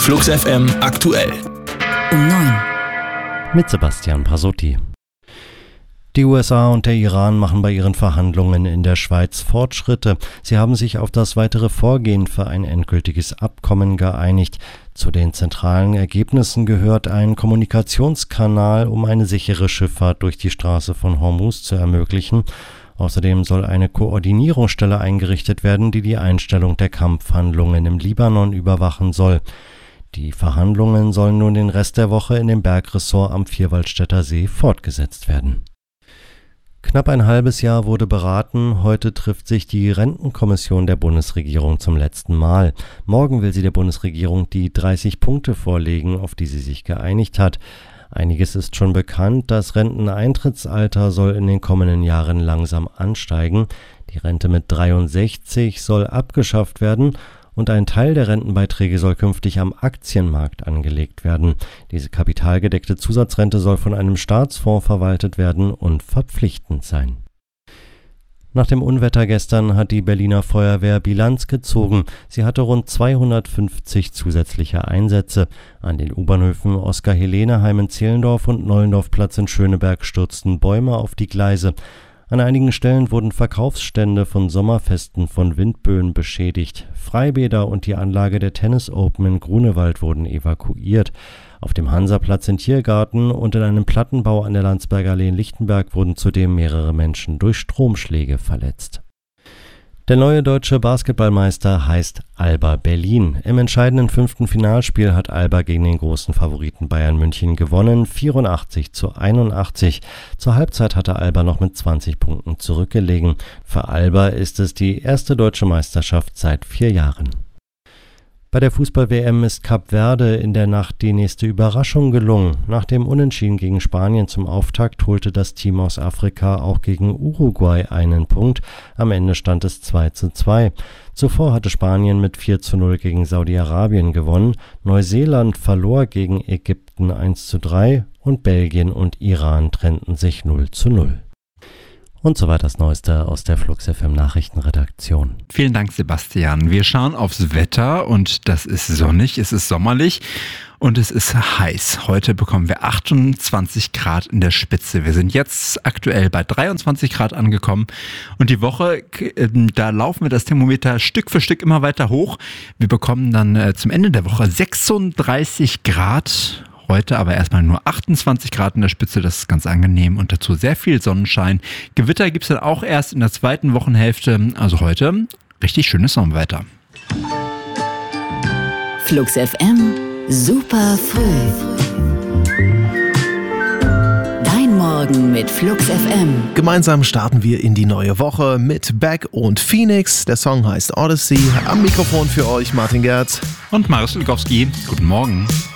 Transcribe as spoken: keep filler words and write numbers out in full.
Flux F M aktuell. Um neun. Mit Sebastian Pasotti. Die U S A und der Iran machen bei ihren Verhandlungen in der Schweiz Fortschritte. Sie haben sich auf das weitere Vorgehen für ein endgültiges Abkommen geeinigt. Zu den zentralen Ergebnissen gehört ein Kommunikationskanal, um eine sichere Schifffahrt durch die Straße von Hormuz zu ermöglichen. Außerdem soll eine Koordinierungsstelle eingerichtet werden, die die Einstellung der Kampfhandlungen im Libanon überwachen soll. Die Verhandlungen sollen nun den Rest der Woche in dem Bergressort am Vierwaldstätter See fortgesetzt werden. Knapp ein halbes Jahr wurde beraten. Heute trifft sich die Rentenkommission der Bundesregierung zum letzten Mal. Morgen will sie der Bundesregierung die dreißig Punkte vorlegen, auf die sie sich geeinigt hat. Einiges ist schon bekannt. Das Renteneintrittsalter soll in den kommenden Jahren langsam ansteigen. Die Rente mit dreiundsechzig soll abgeschafft werden. Und ein Teil der Rentenbeiträge soll künftig am Aktienmarkt angelegt werden. Diese kapitalgedeckte Zusatzrente soll von einem Staatsfonds verwaltet werden und verpflichtend sein. Nach dem Unwetter gestern hat die Berliner Feuerwehr Bilanz gezogen. Sie hatte rund zweihundertfünfzig zusätzliche Einsätze. An den U-Bahnhöfen Oskar-Helene-Heim in Zehlendorf und Nollendorfplatz in Schöneberg stürzten Bäume auf die Gleise. An einigen Stellen wurden Verkaufsstände von Sommerfesten von Windböen beschädigt. Freibäder und die Anlage der Tennis Open in Grunewald wurden evakuiert. Auf dem Hansaplatz in Tiergarten und in einem Plattenbau an der Landsberger Allee in Lichtenberg wurden zudem mehrere Menschen durch Stromschläge verletzt. Der neue deutsche Basketballmeister heißt Alba Berlin. Im entscheidenden fünften Finalspiel hat Alba gegen den großen Favoriten Bayern München gewonnen, vierundachtzig zu einundachtzig. Zur Halbzeit hatte Alba noch mit zwanzig Punkten zurückgelegen. Für Alba ist es die erste deutsche Meisterschaft seit vier Jahren. Bei der Fußball-W M ist Kap Verde in der Nacht die nächste Überraschung gelungen. Nach dem Unentschieden gegen Spanien zum Auftakt holte das Team aus Afrika auch gegen Uruguay einen Punkt. Am Ende stand es zwei zu zwei. Zuvor hatte Spanien mit vier zu null gegen Saudi-Arabien gewonnen. Neuseeland verlor gegen Ägypten eins zu drei und Belgien und Iran trennten sich null zu null. Und soweit das Neueste aus der Flux F M Nachrichtenredaktion. Vielen Dank, Sebastian. Wir schauen aufs Wetter und das ist sonnig, es ist sommerlich und es ist heiß. Heute bekommen wir achtundzwanzig Grad in der Spitze. Wir sind jetzt aktuell bei dreiundzwanzig Grad angekommen und die Woche, da laufen wir das Thermometer Stück für Stück immer weiter hoch. Wir bekommen dann zum Ende der Woche sechsunddreißig Grad. Heute aber erstmal nur achtundzwanzig Grad in der Spitze, das ist ganz angenehm und dazu sehr viel Sonnenschein. Gewitter gibt es dann auch erst in der zweiten Wochenhälfte, also heute richtig schönes Sommerwetter. Flux F M, super früh. Dein Morgen mit Flux F M. Gemeinsam starten wir in die neue Woche mit Beck und Phoenix. Der Song heißt Odyssey. Am Mikrofon für euch Martin Gerz und Marius Lukowski. Guten Morgen.